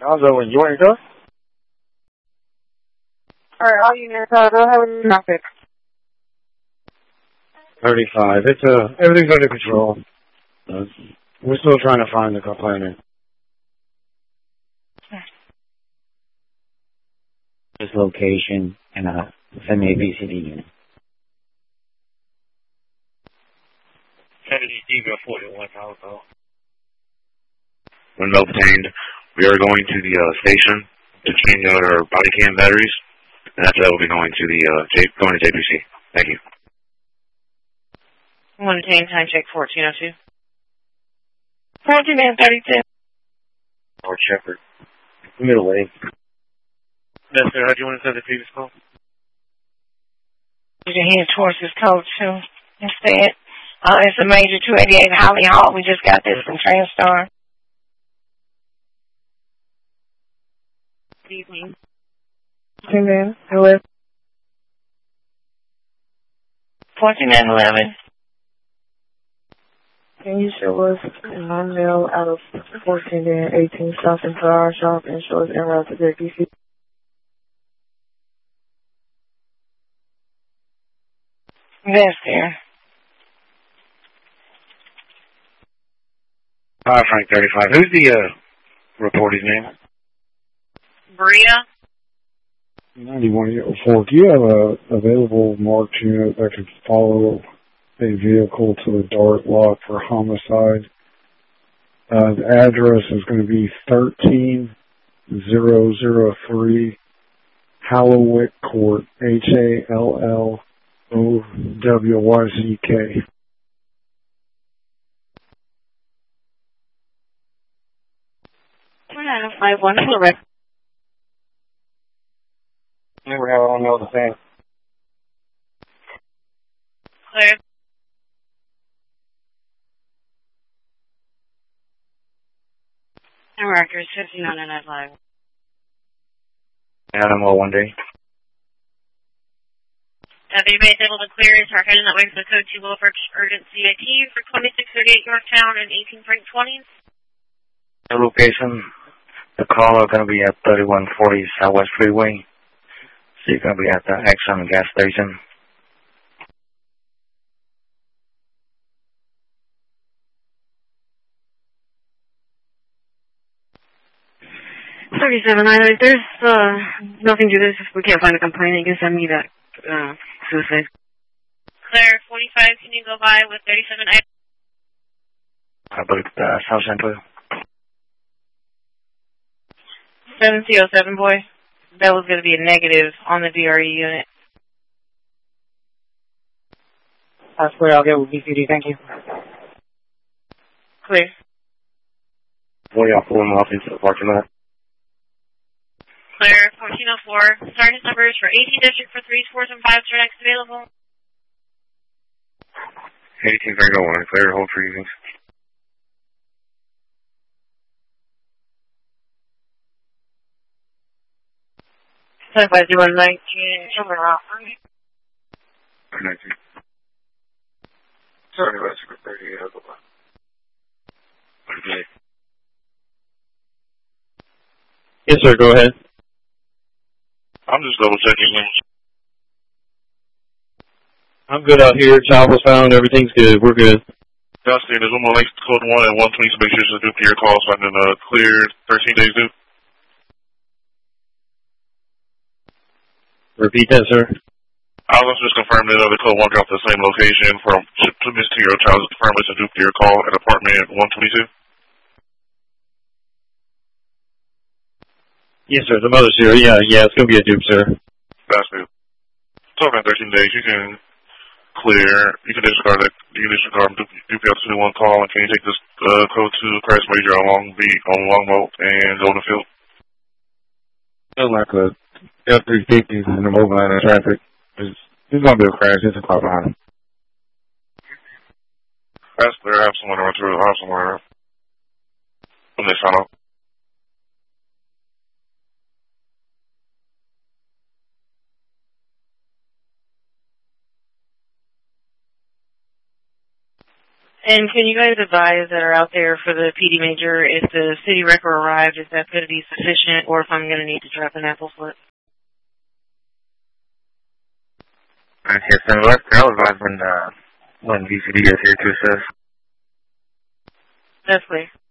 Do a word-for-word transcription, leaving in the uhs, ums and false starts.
Alzo, and you want to go? Alright, all units, uh, go ahead with traffic. thirty-five. It's, uh, everything's under control. Uh, we're still trying to find the complainant. This location and, uh, send me a B C D unit. Kennedy, Eagle forty-one, Alzo. When obtained, we are going to the, uh, station to change out our body cam batteries. And after that, we'll be going to the, uh, J going to J P C. Thank you. One obtained, time check fourteen oh two. fourteen and thirty-two. Lord Shepherd. Middle way. Yes, sir. How do you want to send the previous call? You can head towards this code two instead. Uh, it's a major two eighty-eight Holly Hall. We just got this from Transtar. Good evening. And then, eleven. fourteen and eleven. Can you show us one male out of fourteen and eighteen South and Flower Shop and show us en route to J P C? That's there. Hi, Frank thirty-five. Who's the, uh, reporter's name? Bria? ninety-one year old Ford. Do you have a available marked unit that could follow a vehicle to the Dart lot for homicide? Uh, the address is going to be thirteen thousand three Hallowick Court, H A L L O W Y C K. five one correct. Never have I don't know the thing. Clear. And records fifty-nine and that live. Animal one day. Have you been able to clear his heading that way for the code two will for urgent C I T for twenty-six thirty-eight Yorktown and eighteen Frank twenties? The location, the caller going to be at thirty-one forty Southwest Freeway. So you're going to be at the Exxon gas station. thirty-seven nine. There's uh, nothing to this. If we can't find a complaint, you can send me that uh, suicide. Claire, forty-five, can you go by with thirty-seven I? I believe the South Central. seven C oh seven, boy. That was going to be a negative on the D R E unit. That's clear. I'll get with B C D. Thank you. Clear. Boy, I'll pull him off into the parking lot. Clear, fourteen oh four. Sergeant numbers for eighteen district for threes, fours, and fives are next available. eighteen Frank one, clear, hold for evenings. seven five zero nineteen, somewhere around. nineteen. Sorry, that's for thirty-eight. I'll go back. Okay. Yes, sir. Go ahead. I'm just double checking. I'm good out here. Child was found. Everything's good. We're good. Dustin, there's one more link to code one and one twenty, so make sure to do to your call so I can uh, clear thirteen days due. Repeat that, sir. I was just confirming that the code one dropped the same location from to Miss Two Year Old Child. Confirm it's a due to your call at apartment one twenty-two. Yes, sir. The mother's here. Yeah, yeah. It's gonna be a dupe, sir. That's good. So about thirteen days, you can clear. You can disregard it. You can disregard D P L two one call, and can you take this uh, code to Christ Major on Long Beat on Longboat and Golden Field? Feels like a F three fifty in the mobile line of traffic. There's, there's gonna be a crash. It's a car behind him. That's clear. I have someone to run through the house somewhere when they sign up. And can you guys advise that are out there for the P D major if the city wrecker arrived, is that going to be sufficient, or if I'm going to need to drop an apple foot? Yes, and what I'll advise when, uh, when V C D gets here to assist. That's clear.